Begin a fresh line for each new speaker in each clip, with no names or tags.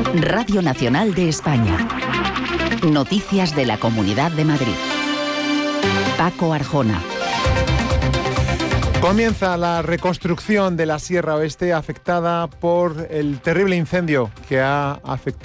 Radio Nacional de España. Noticias de la Comunidad de Madrid. Paco Arjona.
Comienza la reconstrucción de la Sierra Oeste afectada por el terrible incendio que ha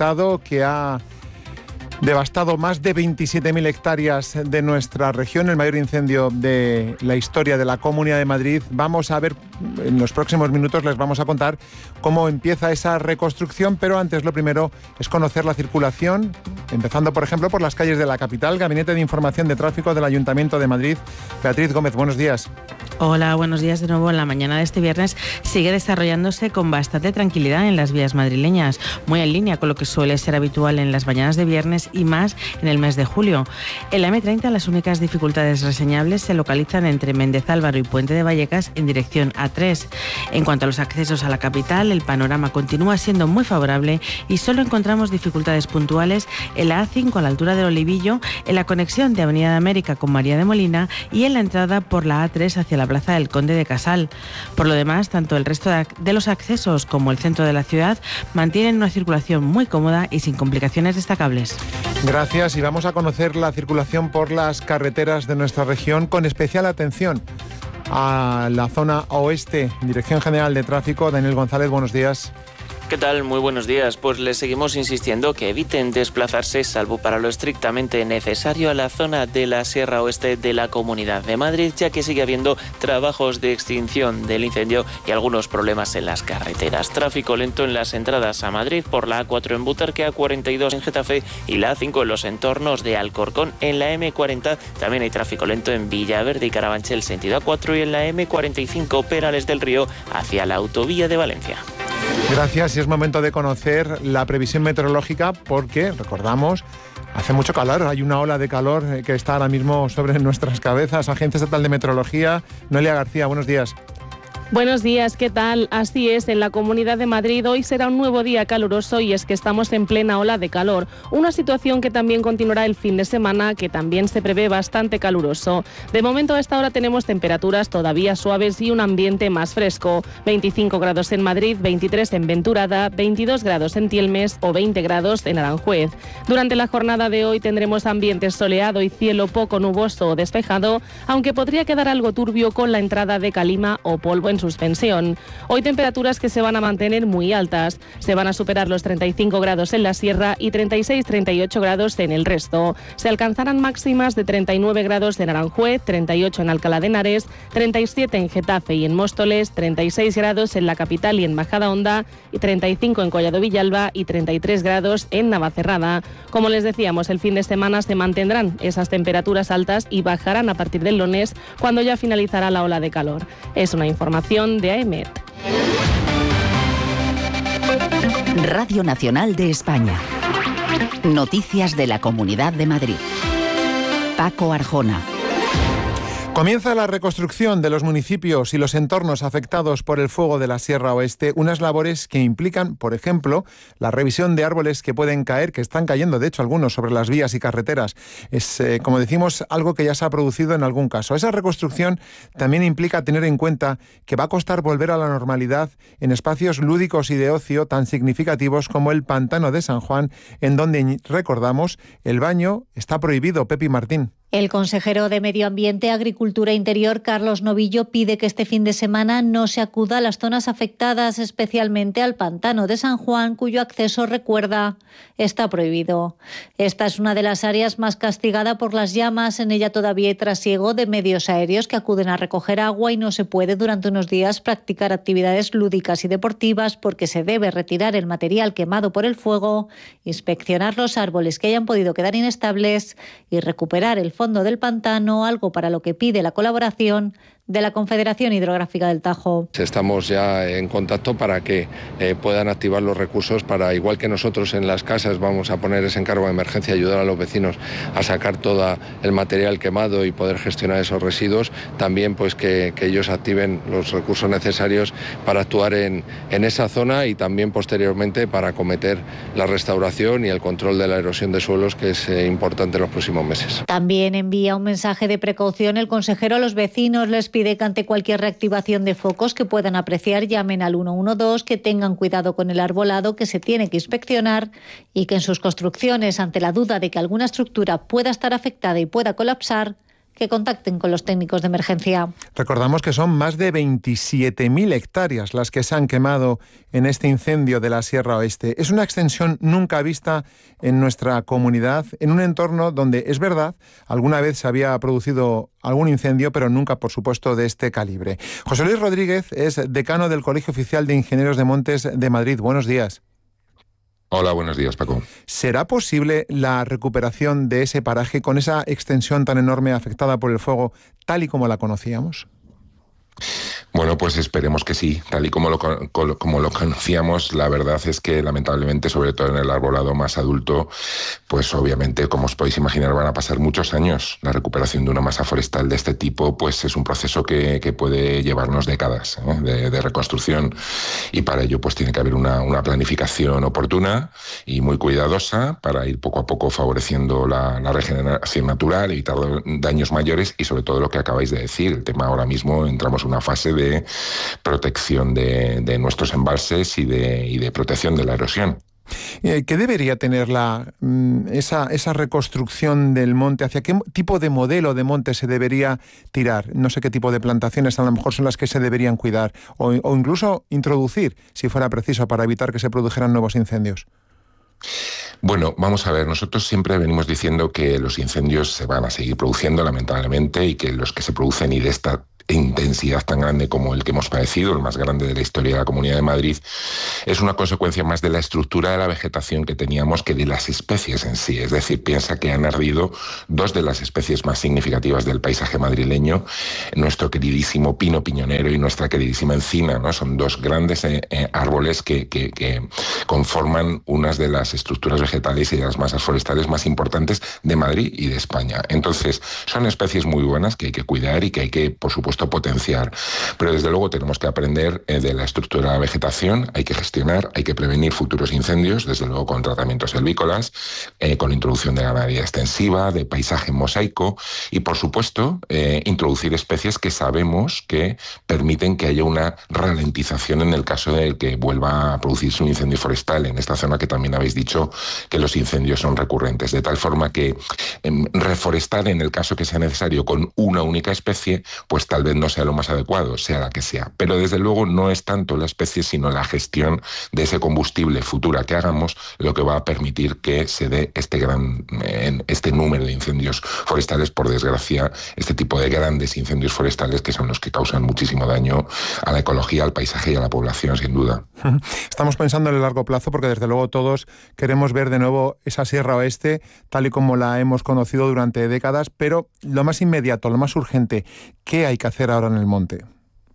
devastado más de 27.000 hectáreas de nuestra región, el mayor incendio de la historia de la Comunidad de Madrid. Vamos a ver, en los próximos minutos les vamos a contar cómo empieza esa reconstrucción, pero antes lo primero es conocer la circulación, empezando por ejemplo por las calles de la capital. Gabinete de Información de Tráfico del Ayuntamiento de Madrid. Beatriz Gómez, buenos días.
Hola, buenos días de nuevo. En la mañana de este viernes sigue desarrollándose con bastante tranquilidad en las vías madrileñas, muy en línea con lo que suele ser habitual en las mañanas de viernes y más en el mes de julio. En la M30 las únicas dificultades reseñables se localizan entre Méndez Álvaro y Puente de Vallecas en dirección A3. En cuanto a los accesos a la capital, el panorama continúa siendo muy favorable y solo encontramos dificultades puntuales en la A5 a la altura del Olivillo, en la conexión de Avenida de América con María de Molina y en la entrada por la A3 hacia la Plaza del Conde de Casal. Por lo demás, tanto el resto de los accesos como el centro de la ciudad mantienen una circulación muy cómoda y sin complicaciones destacables.
Gracias, y vamos a conocer la circulación por las carreteras de nuestra región con especial atención a la zona oeste. Dirección General de Tráfico, Daniel González, buenos días.
¿Qué tal? Muy buenos días. Pues les seguimos insistiendo que eviten desplazarse, salvo para lo estrictamente necesario, a la zona de la Sierra Oeste de la Comunidad de Madrid, ya que sigue habiendo trabajos de extinción del incendio y algunos problemas en las carreteras. Tráfico lento en las entradas a Madrid por la A4 en Butarque, A42 en Getafe y la A5 en los entornos de Alcorcón. En la M40 también hay tráfico lento en Villaverde y Carabanchel sentido A4 y en la M45 Perales del Río hacia la autovía de Valencia.
Gracias, y es momento de conocer la previsión meteorológica porque, recordamos, hace mucho calor, hay una ola de calor que está ahora mismo sobre nuestras cabezas. Agencia Estatal de Meteorología, Noelia García, buenos días.
Buenos días, ¿qué tal? Así es, en la Comunidad de Madrid hoy será un nuevo día caluroso y es que estamos en plena ola de calor. Una situación que también continuará el fin de semana, que también se prevé bastante caluroso. De momento a esta hora tenemos temperaturas todavía suaves y un ambiente más fresco. 25 grados en Madrid, 23 en Venturada, 22 grados en Tielmes o 20 grados en Aranjuez. Durante la jornada de hoy tendremos ambiente soleado y cielo poco nuboso o despejado, aunque podría quedar algo turbio con la entrada de calima o polvo en suspensión. Hoy temperaturas que se van a mantener muy altas. Se van a superar los 35 grados en la sierra y 36-38 grados en el resto. Se alcanzarán máximas de 39 grados en Aranjuez, 38 en Alcalá de Henares, 37 en Getafe y en Móstoles, 36 grados en la capital y en Majadahonda, y 35 en Collado Villalba y 33 grados en Navacerrada. Como les decíamos, el fin de semana se mantendrán esas temperaturas altas y bajarán a partir del lunes, cuando ya finalizará la ola de calor. Es una información de AEMET.
Radio Nacional de España. Noticias de la Comunidad de Madrid. Paco Arjona.
Comienza la reconstrucción de los municipios y los entornos afectados por el fuego de la Sierra Oeste, unas labores que implican, por ejemplo, la revisión de árboles que pueden caer, que están cayendo, de hecho, algunos sobre las vías y carreteras. Es, como decimos, algo que ya se ha producido en algún caso. Esa reconstrucción también implica tener en cuenta que va a costar volver a la normalidad en espacios lúdicos y de ocio tan significativos como el Pantano de San Juan, en donde, recordamos, el baño está prohibido. Pepi Martín.
El consejero de Medio Ambiente, Agricultura e Interior, Carlos Novillo, pide que este fin de semana no se acuda a las zonas afectadas, especialmente al Pantano de San Juan, cuyo acceso, recuerda, está prohibido. Esta es una de las áreas más castigada por las llamas. En ella todavía hay trasiego de medios aéreos que acuden a recoger agua y no se puede durante unos días practicar actividades lúdicas y deportivas porque se debe retirar el material quemado por el fuego, inspeccionar los árboles que hayan podido quedar inestables y recuperar el fondo del pantano, algo para lo que pide la colaboración de la Confederación Hidrográfica del Tajo.
Estamos ya en contacto para que puedan activar los recursos para, igual que nosotros en las casas vamos a poner ese encargo de emergencia, ayudar a los vecinos a sacar todo el material quemado y poder gestionar esos residuos, también pues que ellos activen los recursos necesarios para actuar en esa zona y también posteriormente para acometer la restauración y el control de la erosión de suelos, que es importante en los próximos meses.
También envía un mensaje de precaución el consejero a los vecinos. Les pide Pide que ante cualquier reactivación de focos que puedan apreciar llamen al 112, que tengan cuidado con el arbolado que se tiene que inspeccionar y que en sus construcciones, ante la duda de que alguna estructura pueda estar afectada y pueda colapsar, que contacten con los técnicos de emergencia.
Recordamos que son más de 27.000 hectáreas las que se han quemado en este incendio de la Sierra Oeste. Es una extensión nunca vista en nuestra comunidad, en un entorno donde, es verdad, alguna vez se había producido algún incendio, pero nunca, por supuesto, de este calibre. José Luis Rodríguez es decano del Colegio Oficial de Ingenieros de Montes de Madrid. Buenos días.
Hola, buenos días, Paco.
¿Será posible la recuperación de ese paraje con esa extensión tan enorme afectada por el fuego, tal y como la conocíamos?
Bueno, pues esperemos que sí. Tal y como lo conocíamos, la verdad es que lamentablemente, sobre todo en el arbolado más adulto, pues obviamente, como os podéis imaginar, van a pasar muchos años. La recuperación de una masa forestal de este tipo, pues es un proceso que puede llevarnos décadas de reconstrucción, y para ello pues tiene que haber una planificación oportuna y muy cuidadosa para ir poco a poco favoreciendo la regeneración natural, evitar daños mayores y sobre todo lo que acabáis de decir, el tema ahora mismo entramos en una fase de protección de nuestros embalses y de protección de la erosión.
¿Qué debería tener esa reconstrucción del monte? ¿Hacia qué tipo de modelo de monte se debería tirar? No sé qué tipo de plantaciones a lo mejor son las que se deberían cuidar o incluso introducir, si fuera preciso, para evitar que se produjeran nuevos incendios.
Bueno, vamos a ver, nosotros siempre venimos diciendo que los incendios se van a seguir produciendo, lamentablemente, y que los que se producen y de esta intensidad tan grande como el que hemos padecido, el más grande de la historia de la Comunidad de Madrid, es una consecuencia más de la estructura de la vegetación que teníamos que de las especies en sí. Es decir, piensa que han ardido dos de las especies más significativas del paisaje madrileño, nuestro queridísimo pino piñonero y nuestra queridísima encina, ¿no? Son dos grandes árboles que conforman unas de las estructuras vegetales y de las masas forestales más importantes de Madrid y de España. Entonces, son especies muy buenas que hay que cuidar y que hay que, por supuesto, potenciar. Pero desde luego tenemos que aprender de la estructura de la vegetación, hay que gestionar, hay que prevenir futuros incendios, desde luego con tratamientos silvícolas, con introducción de ganadería extensiva, de paisaje mosaico y, por supuesto, introducir especies que sabemos que permiten que haya una ralentización en el caso de que vuelva a producirse un incendio forestal en esta zona que también habéis dicho que los incendios son recurrentes, de tal forma que reforestar en el caso que sea necesario con una única especie, pues tal vez no sea lo más adecuado, sea la que sea. Pero desde luego no es tanto la especie, sino la gestión de ese combustible futura que hagamos lo que va a permitir que se dé este número de incendios forestales. Por desgracia, este tipo de grandes incendios forestales que son los que causan muchísimo daño a la ecología, al paisaje y a la población, sin duda.
Estamos pensando en el largo plazo porque desde luego todos queremos ver de nuevo esa Sierra Oeste tal y como la hemos conocido durante décadas, pero lo más inmediato, lo más urgente, ¿qué hay que hacer ahora en el monte?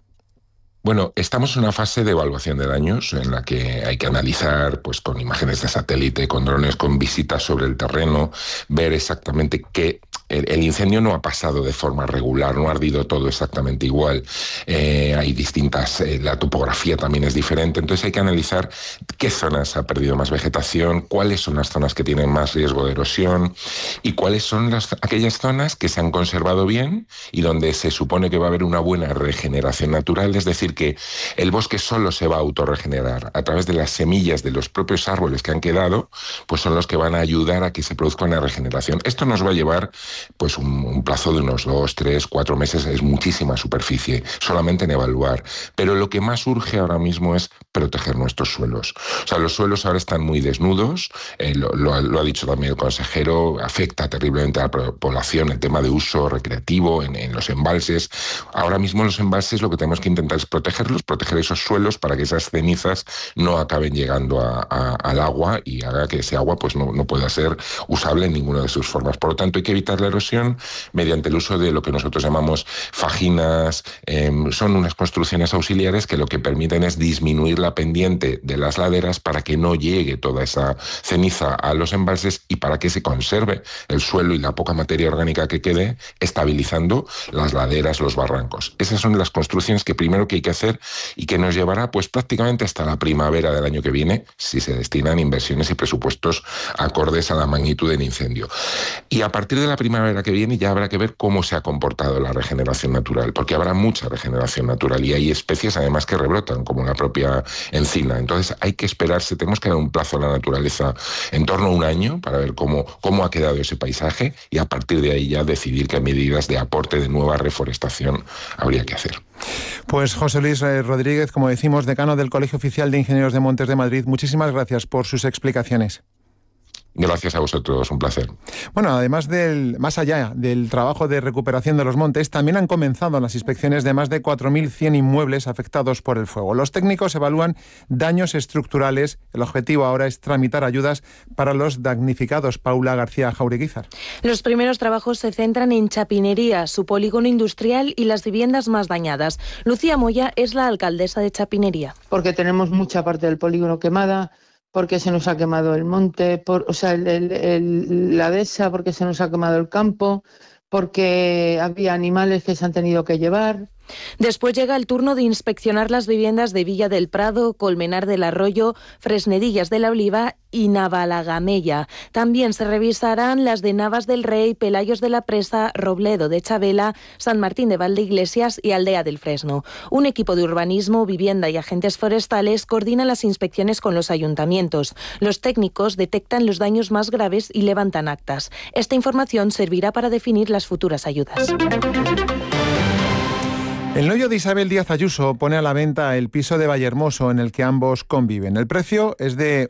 Bueno, estamos en una fase de evaluación de daños en la que hay que analizar, pues, con imágenes de satélite, con drones, con visitas sobre el terreno, ver exactamente qué. El incendio no ha pasado de forma regular, no ha ardido todo exactamente igual. Hay distintas, la topografía también es diferente, entonces hay que analizar qué zonas ha perdido más vegetación, cuáles son las zonas que tienen más riesgo de erosión y cuáles son aquellas zonas que se han conservado bien y donde se supone que va a haber una buena regeneración natural, es decir, que el bosque solo se va a autorregenerar a través de las semillas de los propios árboles que han quedado, pues son los que van a ayudar a que se produzca una regeneración. Esto nos va a llevar pues un plazo de unos 2, 3, 4 meses, es muchísima superficie, solamente en evaluar. Pero lo que más urge ahora mismo es proteger nuestros suelos. O sea, los suelos ahora están muy desnudos, lo ha dicho también el consejero, afecta terriblemente a la población el tema de uso recreativo en los embalses. Ahora mismo los embalses lo que tenemos que intentar es proteger esos suelos para que esas cenizas no acaben llegando al agua y haga que ese agua pues no pueda ser usable en ninguna de sus formas. Por lo tanto, hay que evitar la erosión mediante el uso de lo que nosotros llamamos fajinas. Son unas construcciones auxiliares que lo que permiten es disminuir la pendiente de las laderas para que no llegue toda esa ceniza a los embalses y para que se conserve el suelo y la poca materia orgánica que quede, estabilizando las laderas, los barrancos. Esas son las construcciones que primero que hay que hacer y que nos llevará pues prácticamente hasta la primavera del año que viene si se destinan inversiones y presupuestos acordes a la magnitud del incendio. Y a partir de la primavera primavera que viene ya habrá que ver cómo se ha comportado la regeneración natural, porque habrá mucha regeneración natural y hay especies además que rebrotan, como la propia encina. Entonces hay que esperarse, tenemos que dar un plazo a la naturaleza en torno a un año para ver cómo ha quedado ese paisaje y a partir de ahí ya decidir qué medidas de aporte de nueva reforestación habría que hacer.
Pues José Luis Rodríguez, como decimos, decano del Colegio Oficial de Ingenieros de Montes de Madrid, muchísimas gracias por sus explicaciones.
Gracias a vosotros, un placer.
Bueno, además más allá del trabajo de recuperación de los montes, también han comenzado las inspecciones de más de 4.100 inmuebles afectados por el fuego. Los técnicos evalúan daños estructurales. El objetivo ahora es tramitar ayudas para los damnificados. Paula García Jaureguizar.
Los primeros trabajos se centran en Chapinería, su polígono industrial y las viviendas más dañadas. Lucía Moya es la alcaldesa de Chapinería.
Porque tenemos mucha parte del polígono quemada, porque se nos ha quemado el monte, la dehesa, porque se nos ha quemado el campo, porque había animales que se han tenido que llevar.
Después llega el turno de inspeccionar las viviendas de Villa del Prado, Colmenar del Arroyo, Fresnedillas de la Oliva y Navalagamella. También se revisarán las de Navas del Rey, Pelayos de la Presa, Robledo de Chabela, San Martín de Valdeiglesias y Aldea del Fresno. Un equipo de urbanismo, vivienda y agentes forestales coordina las inspecciones con los ayuntamientos. Los técnicos detectan los daños más graves y levantan actas. Esta información servirá para definir las futuras ayudas.
El novio de Isabel Díaz Ayuso pone a la venta el piso de Vallehermoso en el que ambos conviven. El precio es de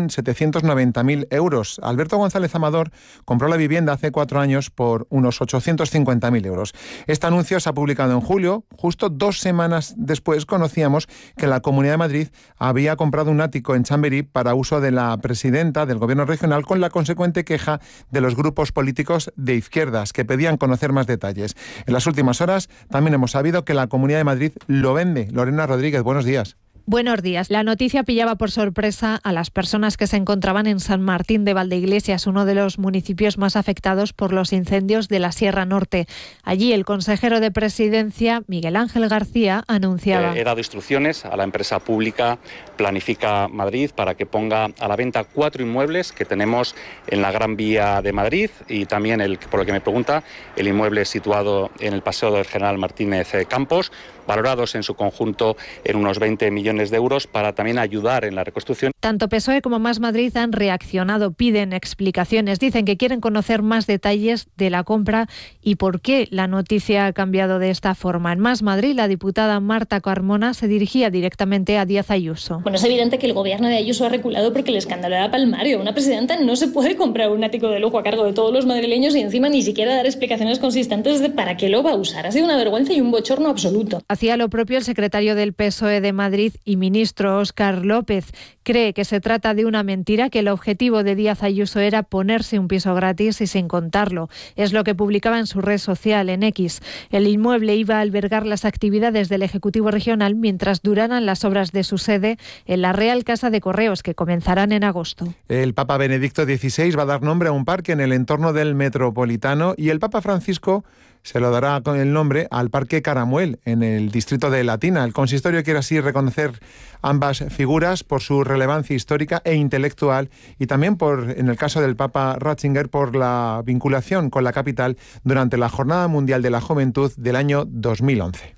1.790.000 euros. Alberto González Amador compró la vivienda hace 4 años por unos 850.000 euros. Este anuncio se ha publicado en julio. Justo 2 semanas después conocíamos que la Comunidad de Madrid había comprado un ático en Chamberí para uso de la presidenta del Gobierno regional, con la consecuente queja de los grupos políticos de izquierdas que pedían conocer más detalles. En las últimas horas también hemos sabido que la Comunidad de Madrid lo vende. Lorena Rodríguez, buenos días.
Buenos días. La noticia pillaba por sorpresa a las personas que se encontraban en San Martín de Valdeiglesias, uno de los municipios más afectados por los incendios de la Sierra Norte. Allí el consejero de Presidencia, Miguel Ángel García, anunciaba:
he dado instrucciones a la empresa pública Planifica Madrid para que ponga a la venta 4 inmuebles que tenemos en la Gran Vía de Madrid y también, por lo que me pregunta, el inmueble situado en el Paseo del General Martínez Campos, valorados en su conjunto en unos 20 millones de euros para también ayudar en la reconstrucción.
Tanto PSOE como Más Madrid han reaccionado, piden explicaciones, dicen que quieren conocer más detalles de la compra y por qué la noticia ha cambiado de esta forma. En Más Madrid, la diputada Marta Carmona se dirigía directamente a Díaz Ayuso.
Bueno, es evidente que el gobierno de Ayuso ha reculado porque el escándalo era palmario. Una presidenta no se puede comprar un ático de lujo a cargo de todos los madrileños y encima ni siquiera dar explicaciones consistentes de para qué lo va a usar. Ha sido una vergüenza y un bochorno absoluto.
Hacía lo propio el secretario del PSOE de Madrid y ministro Óscar López. Cree que se trata de una mentira, que el objetivo de Díaz Ayuso era ponerse un piso gratis y sin contarlo. Es lo que publicaba en su red social, en X. El inmueble iba a albergar las actividades del Ejecutivo Regional mientras duraran las obras de su sede en la Real Casa de Correos, que comenzarán en agosto.
El Papa Benedicto XVI va a dar nombre a un parque en el entorno del Metropolitano y el Papa Francisco se lo dará con el nombre al Parque Caramuel, en el distrito de Latina. El consistorio quiere así reconocer ambas figuras por su relevancia histórica e intelectual y también, en el caso del Papa Ratzinger, por la vinculación con la capital durante la Jornada Mundial de la Juventud del año 2011.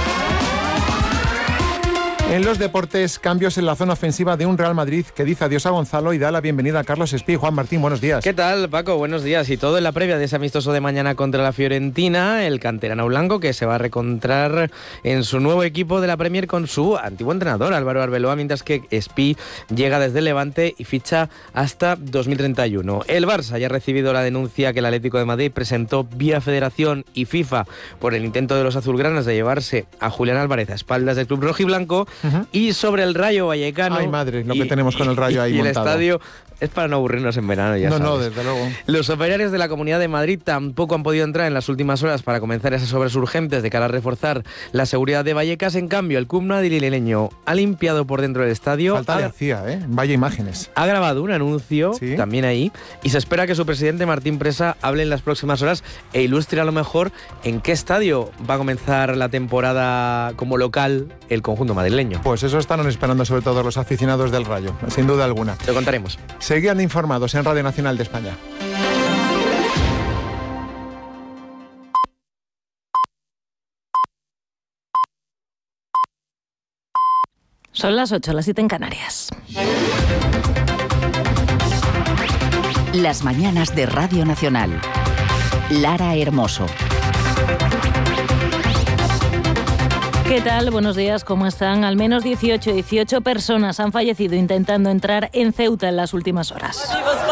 En los deportes, cambios en la zona ofensiva de un Real Madrid que dice adiós a Gonzalo y da la bienvenida a Carlos Espí. Juan Martín, buenos días.
¿Qué tal, Paco? Buenos días. Y todo en la previa de ese amistoso de mañana contra la Fiorentina, el canterano blanco que se va a reencontrar en su nuevo equipo de la Premier con su antiguo entrenador, Álvaro Arbeloa, mientras que Espí llega desde el Levante y ficha hasta 2031. El Barça ya ha recibido la denuncia que el Atlético de Madrid presentó vía Federación y FIFA por el intento de los azulgranas de llevarse a Julián Álvarez a espaldas del club rojiblanco. Y sobre el Rayo Vallecano...
Ay, madre, lo que tenemos con el Rayo ahí montado.
Y el estadio es para no aburrirnos en verano, ya sabes.
No, desde luego.
Los operarios de la Comunidad de Madrid tampoco han podido entrar en las últimas horas para comenzar esas obras urgentes de cara a reforzar la seguridad de Vallecas. En cambio, el club madrileño ha limpiado por dentro del estadio...
Falta le hacía, vaya imágenes.
Ha grabado un anuncio,
¿sí?,
también ahí, y se espera que su presidente Martín Presa hable en las próximas horas e ilustre a lo mejor en qué estadio va a comenzar la temporada como local el conjunto madrileño.
Pues eso están esperando sobre todo los aficionados del Rayo, sin duda alguna.
Te contaremos.
Seguían informados en Radio Nacional de España.
Son las 8, las 7 en Canarias.
Las mañanas de Radio Nacional. Lara Hermoso.
¿Qué tal? Buenos días, ¿cómo están? Al menos 18 personas han fallecido intentando entrar en Ceuta en las últimas horas.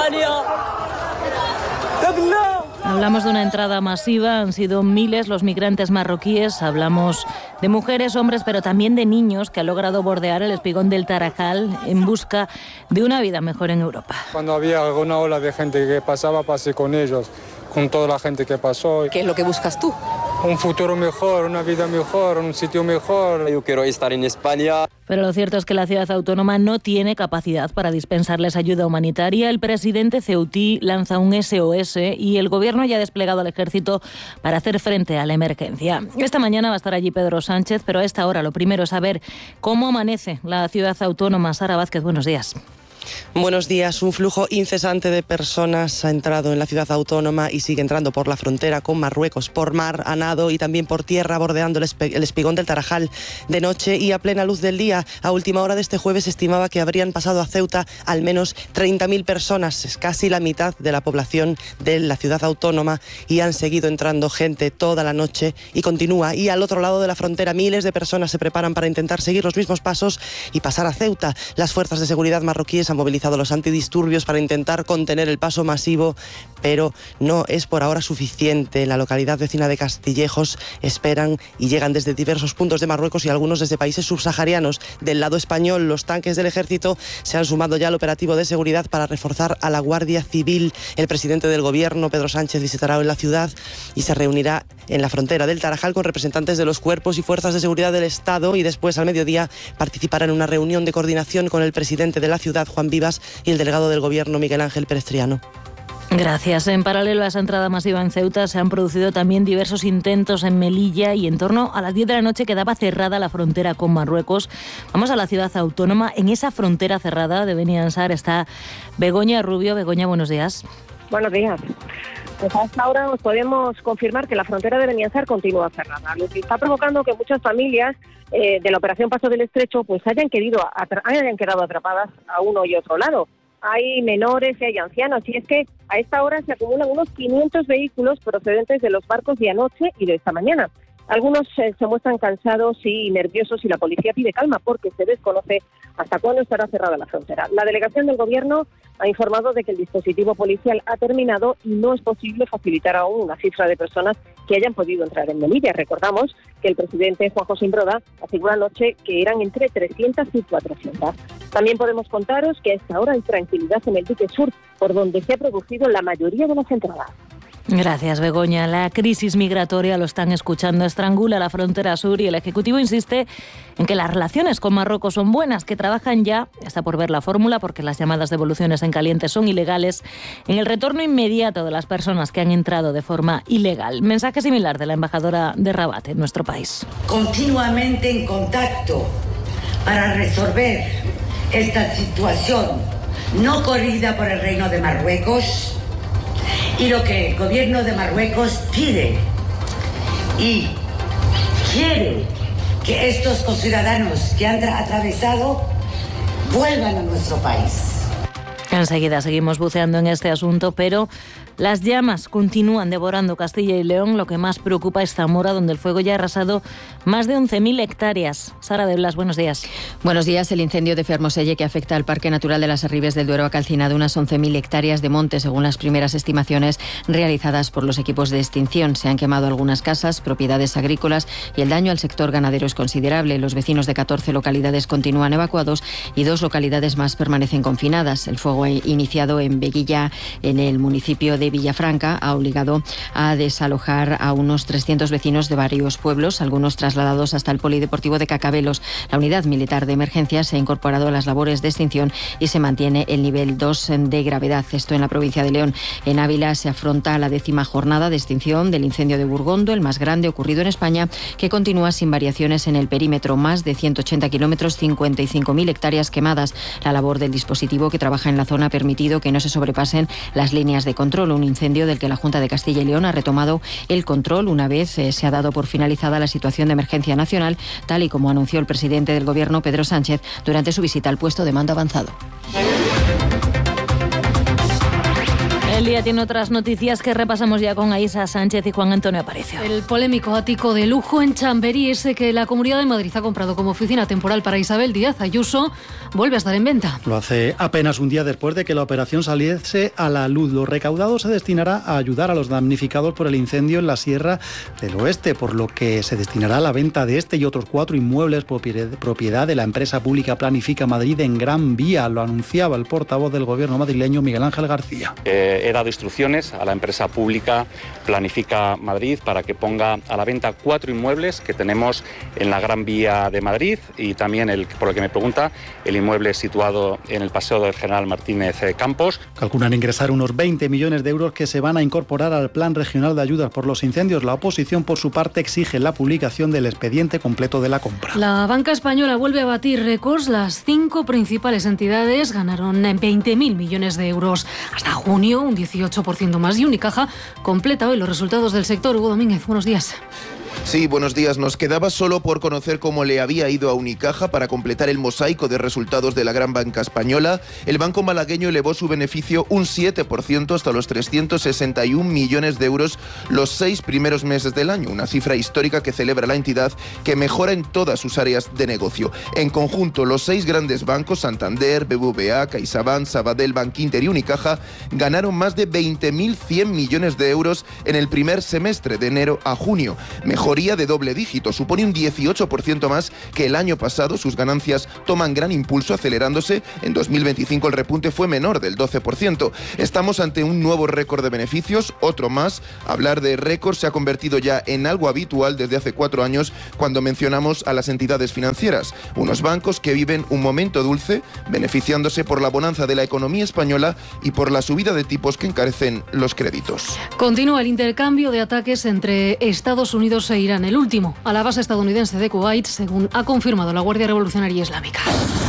Hablamos de una entrada masiva, han sido miles los migrantes marroquíes, hablamos de mujeres, hombres, pero también de niños que han logrado bordear el espigón del Tarajal en busca de una vida mejor en Europa.
Cuando había alguna ola de gente que pasaba, pasé con ellos, con toda la gente que pasó.
¿Qué es lo que buscas tú?
Un futuro mejor, una vida mejor, un sitio mejor.
Yo quiero estar en España.
Pero lo cierto es que la ciudad autónoma no tiene capacidad para dispensarles ayuda humanitaria. El presidente ceutí lanza un SOS y el gobierno ya ha desplegado al ejército para hacer frente a la emergencia. Esta mañana va a estar allí Pedro Sánchez, pero a esta hora lo primero es saber cómo amanece la ciudad autónoma. Sara Vázquez, buenos días.
Buenos días. Un flujo incesante de personas ha entrado en la ciudad autónoma y sigue entrando por la frontera con Marruecos, por mar, a nado y también por tierra, bordeando el espigón del Tarajal de noche y a plena luz del día. A última hora de este jueves se estimaba que habrían pasado a Ceuta al menos 30.000 personas, es casi la mitad de la población de la ciudad autónoma, y han seguido entrando gente toda la noche y continúa. Y al otro lado de la frontera miles de personas se preparan para intentar seguir los mismos pasos y pasar a Ceuta. Las fuerzas de seguridad marroquíes han movilizado los antidisturbios para intentar contener el paso masivo, pero no es por ahora suficiente. En la localidad vecina de Castillejos esperan y llegan desde diversos puntos de Marruecos y algunos desde países subsaharianos. Del lado español, los tanques del ejército se han sumado ya al operativo de seguridad para reforzar a la Guardia Civil. El presidente del gobierno, Pedro Sánchez, visitará hoy la ciudad y se reunirá en la frontera del Tarajal con representantes de los cuerpos y fuerzas de seguridad del Estado, y después al mediodía participará en una reunión de coordinación con el presidente de la ciudad, Juan Vivas, y el delegado del gobierno, Miguel Ángel Pérez Triano.
Gracias. En paralelo a esa entrada masiva en Ceuta se han producido también diversos intentos en Melilla y en torno a las 10 de la noche quedaba cerrada la frontera con Marruecos. Vamos a la ciudad autónoma. En esa frontera cerrada de Beni Ansar está Begoña Rubio. Begoña, buenos días.
Buenos días. Pues hasta ahora os podemos confirmar que la frontera de Beni Ansar continúa cerrada, lo que está provocando que muchas familias de la operación Paso del Estrecho pues hayan quedado atrapadas a uno y otro lado. Hay menores y hay ancianos, y es que a esta hora se acumulan unos 500 vehículos procedentes de los barcos de anoche y de esta mañana. Algunos se muestran cansados y nerviosos y la policía pide calma porque se desconoce hasta cuándo estará cerrada la frontera. La delegación del gobierno ha informado de que el dispositivo policial ha terminado y no es posible facilitar aún una cifra de personas que hayan podido entrar en Melilla. Recordamos que el presidente Juan José Imbroda aseguró anoche que eran entre 300 y 400. También podemos contaros que a esta hora hay tranquilidad en el dique sur, por donde se ha producido la mayoría de las entradas.
Gracias, Begoña. La crisis migratoria, lo están escuchando, estrangula la frontera sur y el Ejecutivo insiste en que las relaciones con Marruecos son buenas, que trabajan ya, está por ver la fórmula, porque las llamadas devoluciones en caliente son ilegales, en el retorno inmediato de las personas que han entrado de forma ilegal. Mensaje similar de la embajadora de Rabat en nuestro país.
Continuamente en contacto para resolver esta situación no corrida por el Reino de Marruecos. Y lo que el gobierno de Marruecos pide y quiere que estos conciudadanos que han atravesado vuelvan a nuestro país.
Enseguida seguimos buceando en este asunto, pero las llamas continúan devorando Castilla y León. Lo que más preocupa es Zamora, donde el fuego ya ha arrasado más de 11.000 hectáreas. Sara de Blas, buenos días.
Buenos días. El incendio de Fermoselle, que afecta al Parque Natural de las Arribes del Duero, ha calcinado unas 11.000 hectáreas de monte, según las primeras estimaciones realizadas por los equipos de extinción. Se han quemado algunas casas, propiedades agrícolas, y el daño al sector ganadero es considerable. Los vecinos de 14 localidades continúan evacuados y 2 localidades más permanecen confinadas. El fuego iniciado en Veguilla, en el municipio de Villafranca, ha obligado a desalojar a unos 300 vecinos de varios pueblos, algunos trasladados hasta el polideportivo de Cacabelos. La unidad militar de emergencias se ha incorporado a las labores de extinción y se mantiene el nivel 2 de gravedad. Esto en la provincia de León. En Ávila se afronta la 10ª jornada de extinción del incendio de Burgondo, el más grande ocurrido en España, que continúa sin variaciones en el perímetro. Más de 180 kilómetros, 55.000 hectáreas quemadas. La labor del dispositivo, que trabaja en la zona ha permitido que no se sobrepasen las líneas de control. Un incendio del que la Junta de Castilla y León ha retomado el control una vez se ha dado por finalizada la situación de emergencia nacional, tal y como anunció el presidente del Gobierno, Pedro Sánchez, durante su visita al puesto de mando avanzado.
El día tiene otras noticias que repasamos ya con Aísa Sánchez y Juan Antonio Aparicio.
El polémico ático de lujo en Chamberí, ese que la Comunidad de Madrid ha comprado como oficina temporal para Isabel Díaz Ayuso, vuelve a estar en venta.
Lo hace apenas un día después de que la operación saliese a la luz. Lo recaudado se destinará a ayudar a los damnificados por el incendio en la Sierra del Oeste, por lo que se destinará a la venta de este y otros 4 inmuebles propiedad de la empresa pública Planifica Madrid en Gran Vía. Lo anunciaba el portavoz del Gobierno madrileño, Miguel Ángel García.
He dado instrucciones a la empresa pública Planifica Madrid para que ponga a la venta 4 inmuebles que tenemos en la Gran Vía de Madrid y también, por lo que me pregunta, el inmueble situado en el Paseo del General Martínez Campos.
Calculan ingresar unos 20 millones de euros que se van a incorporar al Plan Regional de Ayudas por los Incendios. La oposición, por su parte, exige la publicación del expediente completo de la compra.
La banca española vuelve a batir récords. Las 5 principales entidades ganaron 20.000 millones de euros. Hasta junio, un 18% más, y Unicaja completa hoy los resultados del sector. Hugo Domínguez, buenos días.
Sí, buenos días. Nos quedaba solo por conocer cómo le había ido a Unicaja para completar el mosaico de resultados de la gran banca española. El banco malagueño elevó su beneficio un 7% hasta los 361 millones de euros los 6 primeros meses del año, una cifra histórica que celebra la entidad, que mejora en todas sus áreas de negocio. En conjunto, los 6 grandes bancos, Santander, BBVA, CaixaBank, Sabadell, Bankinter y Unicaja, ganaron más de 20.100 millones de euros en el primer semestre, de enero a junio. Mejoría de doble dígito, supone un 18% más que el año pasado. Sus ganancias toman gran impulso, acelerándose. En 2025 el repunte fue menor, del 12%. Estamos ante un nuevo récord de beneficios, otro más. Hablar de récord se ha convertido ya en algo habitual desde hace 4 años, cuando mencionamos a las entidades financieras. Unos bancos que viven un momento dulce, beneficiándose por la bonanza de la economía española y por la subida de tipos que encarecen los créditos.
Continúa el intercambio de ataques entre Estados Unidos e Irán, el último a la base estadounidense de Kuwait, según ha confirmado la Guardia Revolucionaria Islámica.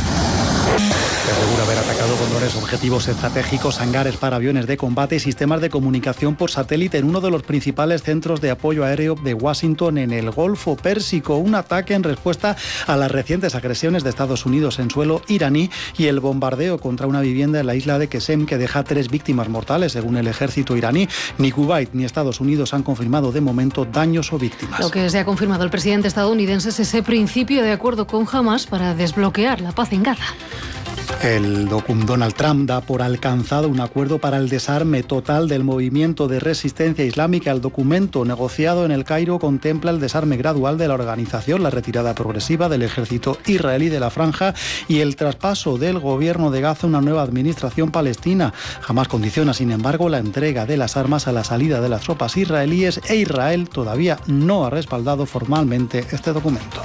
Se asegura haber atacado con drones objetivos estratégicos, hangares para aviones de combate y sistemas de comunicación por satélite en uno de los principales centros de apoyo aéreo de Washington, en el Golfo Pérsico. Un ataque en respuesta a las recientes agresiones de Estados Unidos en suelo iraní y el bombardeo contra una vivienda en la isla de Qesem, que deja 3 víctimas mortales, según el ejército iraní. Ni Kuwait ni Estados Unidos han confirmado de momento daños o víctimas.
Lo que se ha confirmado el presidente estadounidense es ese principio de acuerdo con Hamas para desbloquear la paz en Gaza.
Donald Trump da por alcanzado un acuerdo para el desarme total del movimiento de resistencia islámica. El documento negociado en El Cairo contempla el desarme gradual de la organización, la retirada progresiva del ejército israelí de la franja y el traspaso del gobierno de Gaza a una nueva administración palestina. Jamás condiciona, sin embargo, la entrega de las armas a la salida de las tropas israelíes, e Israel todavía no ha respaldado formalmente este documento.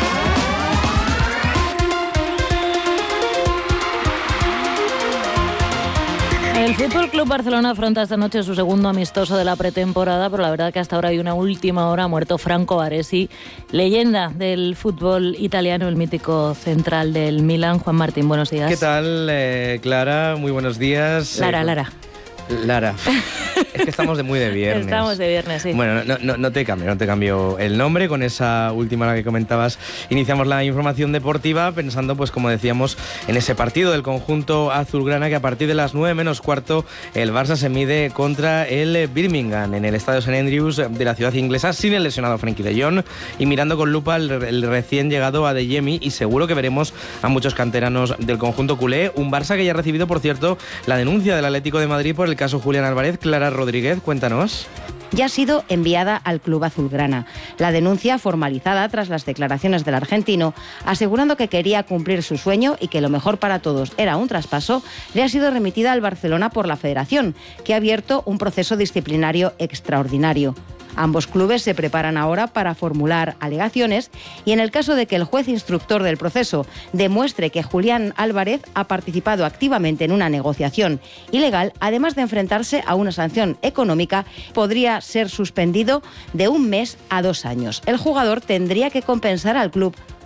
El Fútbol Club Barcelona afronta esta noche su segundo amistoso de la pretemporada, pero la verdad que hasta ahora hay una última hora. Ha muerto Franco Baresi, leyenda del fútbol italiano, el mítico central del Milan. Juan Martín, buenos días.
¿Qué tal, Clara? Muy buenos días.
Lara.
Es que estamos muy de viernes.
Estamos de viernes, sí.
Bueno, no te cambio el nombre. Con esa última hora que comentabas, iniciamos la información deportiva pensando, pues como decíamos, en ese partido del conjunto azulgrana, que a partir de las 9 menos cuarto el Barça se mide contra el Birmingham en el Estadio St. Andrews de la ciudad inglesa, sin el lesionado Frenkie de Jong y mirando con lupa el recién llegado Adeyemi, y seguro que veremos a muchos canteranos del conjunto culé. Un Barça que ya ha recibido, por cierto, la denuncia del Atlético de Madrid por el caso Julián Álvarez. Clara Rodríguez, cuéntanos.
Ya ha sido enviada al club azulgrana. La denuncia, formalizada tras las declaraciones del argentino, asegurando que quería cumplir su sueño y que lo mejor para todos era un traspaso, le ha sido remitida al Barcelona por la Federación, que ha abierto un proceso disciplinario extraordinario. Ambos clubes se preparan ahora para formular alegaciones y, en el caso de que el juez instructor del proceso demuestre que Julián Álvarez ha participado activamente en una negociación ilegal, además de enfrentarse a una sanción económica, podría ser suspendido de 1 mes a 2 años. El jugador tendría que compensar al club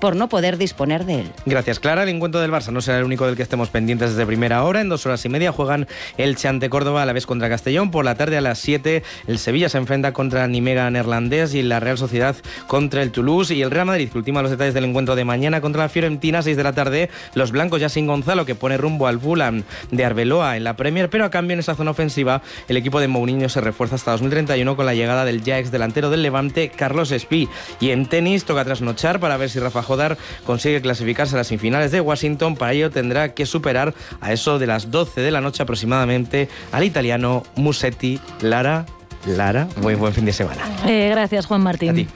por no poder disponer de él.
Gracias, Clara. El encuentro del Barça no será el único del que estemos pendientes desde primera hora. En 2 horas y media juegan Elche ante Córdoba, a la vez contra Castellón. Por la tarde a las 7 el Sevilla se enfrenta contra Nimega neerlandés y la Real Sociedad contra el Toulouse. Y el Real Madrid, que ultima los detalles del encuentro de mañana contra la Fiorentina, 6 de la tarde. Los blancos ya sin Gonzalo, que pone rumbo al Fulham de Arbeloa en la Premier, pero a cambio en esa zona ofensiva el equipo de Mourinho se refuerza hasta 2031 con la llegada del ya ex delantero del Levante, Carlos Espí. Y en tenis toca trasnochar para ver si Rafa Jodar consigue clasificarse a las semifinales de Washington. Para ello tendrá que superar a eso de las 12 de la noche aproximadamente al italiano Musetti. Lara, muy buen fin de semana.
Gracias, Juan Martín.
A ti.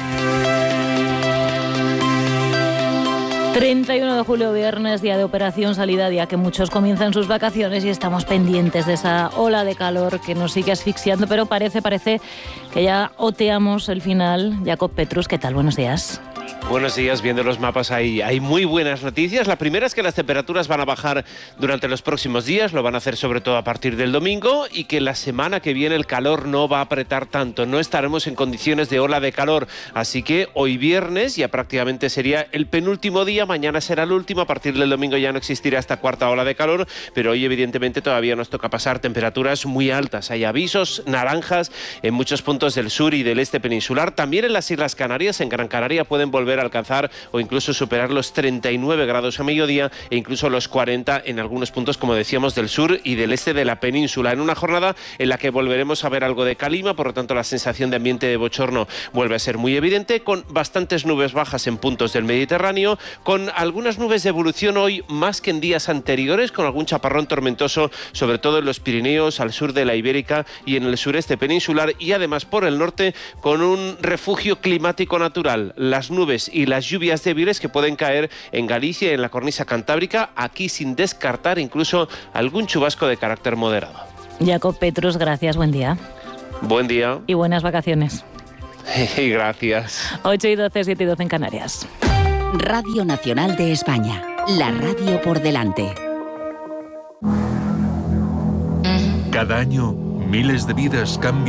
31 de julio, viernes, día de operación salida, día que muchos comienzan sus vacaciones y estamos pendientes de esa ola de calor que nos sigue asfixiando, pero parece que ya oteamos el final. Jacob Petrus, ¿qué tal? Buenos días.
Buenos días, viendo los mapas hay muy buenas noticias. La primera es que las temperaturas van a bajar durante los próximos días, lo van a hacer sobre todo a partir del domingo, y que la semana que viene el calor no va a apretar tanto, no estaremos en condiciones de ola de calor, así que hoy viernes ya prácticamente sería el penúltimo día, mañana será el último, a partir del domingo ya no existirá esta cuarta ola de calor, pero hoy evidentemente todavía nos toca pasar temperaturas muy altas. Hay avisos naranjas en muchos puntos del sur y del este peninsular, también en las Islas Canarias. En Gran Canaria pueden volver a alcanzar o incluso superar los 39 grados a mediodía e incluso los 40 en algunos puntos, como decíamos, del sur y del este de la península, en una jornada en la que volveremos a ver algo de calima. Por lo tanto, la sensación de ambiente de bochorno vuelve a ser muy evidente, con bastantes nubes bajas en puntos del Mediterráneo, con algunas nubes de evolución hoy más que en días anteriores, con algún chaparrón tormentoso, sobre todo en los Pirineos, al sur de la Ibérica y en el sureste peninsular, y además por el norte con un refugio climático natural, las nubes y las lluvias débiles que pueden caer en Galicia y en la cornisa cantábrica, aquí sin descartar incluso algún chubasco de carácter moderado.
Jacob Petrus, gracias, buen día.
Buen día.
Y buenas vacaciones.
Gracias.
8 y 12, 7 y 12 en Canarias.
Radio Nacional de España, la radio por delante.
Cada año, miles de vidas cambian